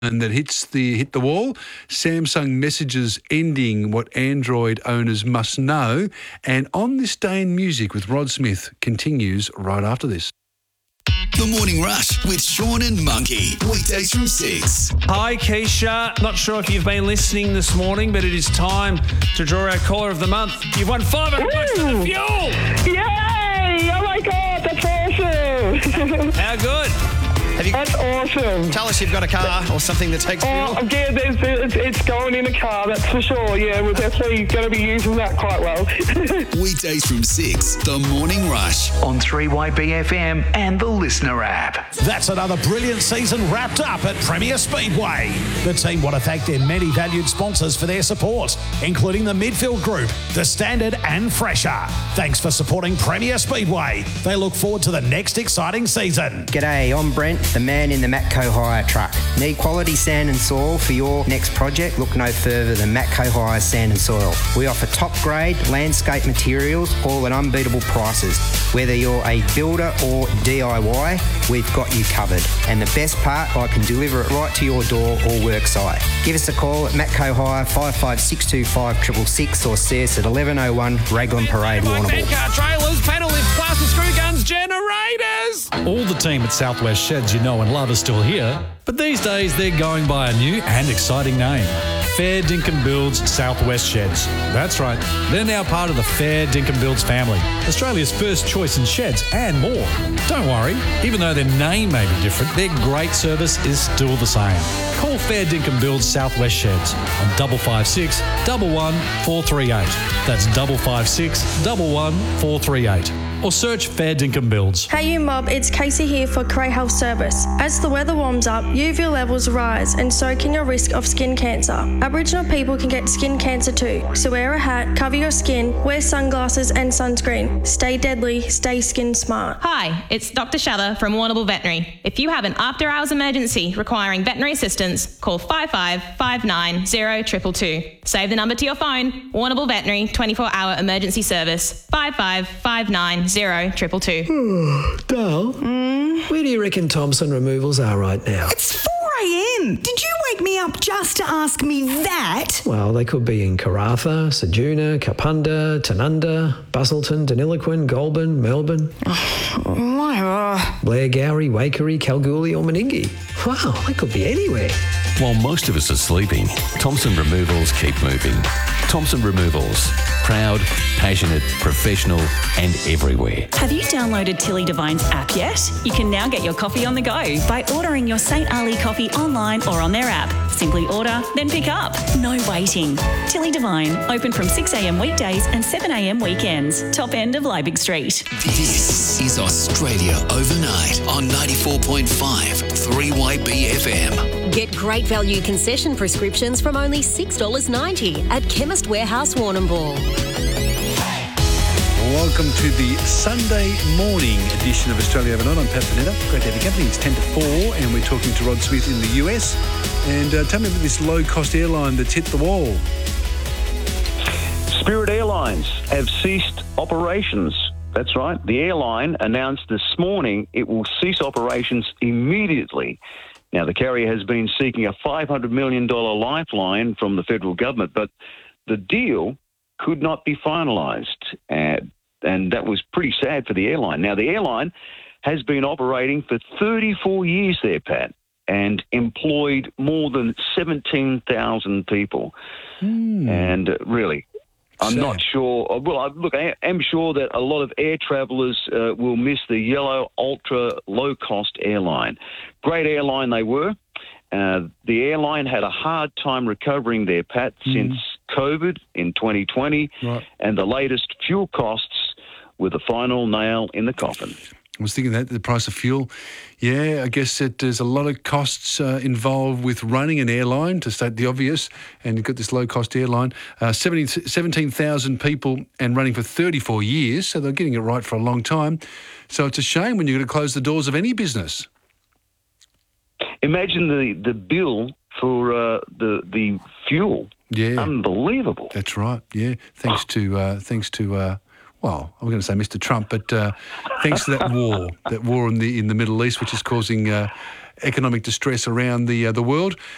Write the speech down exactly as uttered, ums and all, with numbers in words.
and that hits the hit the wall. Samsung messages ending what Android owners must know. And On This Day in Music with Rod Smith continues right after this. The Morning Rush with Sean and Monkey. Weekdays from six. Hi, Keisha. Not sure if you've been listening this morning, but it is time to draw our caller of the month. You've won five hundred bucks for the fuel. Yay! Oh my God, that's awesome! How good? Have you, That's awesome. Tell us you've got a car or something that takes fuel. Oh, yeah, there's, there's, it's going in a car, that's for sure. Yeah, we're definitely going to be using that quite well. Weekdays from six. The Morning Rush on three Y B F M and the Listener app. That's another brilliant season wrapped up at Premier Speedway. The team want to thank their many valued sponsors for their support, including the Midfield Group, The Standard and Fresher. Thanks for supporting Premier Speedway. They look forward to the next exciting season. G'day, I'm Brent, the man in the Matco Hire truck. Need quality sand and soil for your next project? Look no further than Matco Hire Sand and Soil. We offer top grade landscape materials, all at unbeatable prices. Whether you're a builder or D I Y, we've got you covered. And the best part, I can deliver it right to your door or work site. Give us a call at Matco Hire five five six two five six six six or see us at eleven oh one Raglan Parade, Warrnambool. Car trailers, panel lifts, plaster screw guns, generators. All the team at Southwest Sheds you know and love are still here, but these days they're going by a new and exciting name. Fair Dinkum Builds Southwest Sheds. That's right, they're now part of the Fair Dinkum Builds family, Australia's first choice in sheds and more. Don't worry, even though their name may be different, their great service is still the same. Call Fair Dinkum Builds Southwest Sheds on double five six double one four three eight. That's double five six double one four three eight. Or search Fair Dinkum Builds. Hey you mob, it's Casey here for Cray Health Service. As the weather warms up, U V levels rise and so can your risk of skin cancer. Aboriginal people can get skin cancer too, so wear a hat, cover your skin, wear sunglasses and sunscreen. Stay deadly, stay skin smart. Hi, it's Doctor Shather from Warrnambool Veterinary. If you have an after-hours emergency requiring veterinary assistance, call five five five nine zero two two two. Save the number to your phone. Warrnambool Veterinary twenty-four hour emergency service, five five five nine zero two two two. Dale, mm? where do you reckon Thompson Removals are right now? It's four a.m. Did you wake me up just to ask me that? Well, they could be in Karratha, Sajuna, Kapunda, Tanunda, Busselton, Deniliquin, Goulburn, Melbourne. Whatever. Blairgowrie, Waikerie, Kalgoorlie or Meningie. Wow, they could be anywhere. While most of us are sleeping, Thompson Removals keep moving. Thompson Removals. Proud, passionate, professional and everywhere. Have you downloaded Tilly Devine's app yet? You can now get your coffee on the go by ordering your Saint Ali coffee online or on their app. Simply order, then pick up. No waiting. Tilly Devine, open from six a.m. weekdays and seven a.m. weekends. Top end of Liebig Street. This is Australia Overnight on ninety-four point five three Y B F M. Get great value concession prescriptions from only six dollars ninety at Chemist Warehouse Warrnambool. Welcome to the Sunday morning edition of Australia Overnight. I'm Pat Panetta. Great to have your company. It's ten to four and we're talking to Rod Smith in the U S. And uh, tell me about this low-cost airline that's hit the wall. Spirit Airlines have ceased operations. That's right. The airline announced this morning it will cease operations immediately. Now, the carrier has been seeking a five hundred million dollars lifeline from the federal government, but the deal could not be finalised, uh, and that was pretty sad for the airline. Now, the airline has been operating for thirty-four years there, Pat, and employed more than seventeen thousand people. Mm. And uh, really, I'm sad. not sure. Well, I, look, I am sure that a lot of air travellers uh, will miss the yellow, ultra, low-cost airline. Great airline they were. Uh, the airline had a hard time recovering their Pat mm. since COVID in twenty twenty, right. and the latest fuel costs were the final nail in the coffin. I was thinking that, the price of fuel. Yeah, I guess that there's a lot of costs uh, involved with running an airline, to state the obvious, and you've got this low-cost airline. Uh, seventeen thousand people and running for thirty-four years, so they're getting it right for a long time. So it's a shame when you've got to close the doors of any business. Imagine the, the bill for uh, the the fuel. Yeah. Unbelievable. That's right, yeah. Thanks to... Uh, thanks to uh, Well, I'm going to say Mister Trump, but uh, thanks to that war, that war in the in the Middle East, which is causing uh, economic distress around the uh, the world.